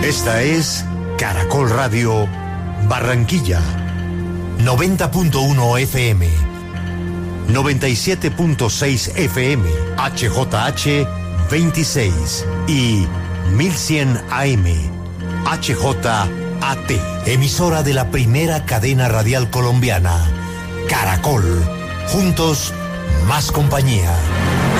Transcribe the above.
Esta es Caracol Radio Barranquilla, 90.1 FM, 97.6 FM, HJH 26 y 1100 AM, HJAT, emisora de la primera cadena radial colombiana, Caracol, juntos, más compañía.